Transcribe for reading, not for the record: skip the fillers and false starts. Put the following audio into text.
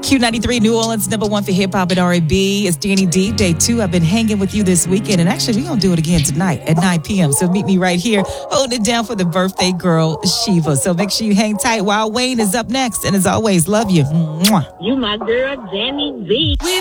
Q93 New Orleans, #1 for hip hop and R&B. It's Danny D, day 2. I've been hanging with you this weekend, and actually, we're going to do it again tonight at 9 p.m. So meet me right here, holding it down for the birthday girl, Shiva. So make sure you hang tight while Wayne is up next. And as always, love you. Mwah. You my girl, Danny D.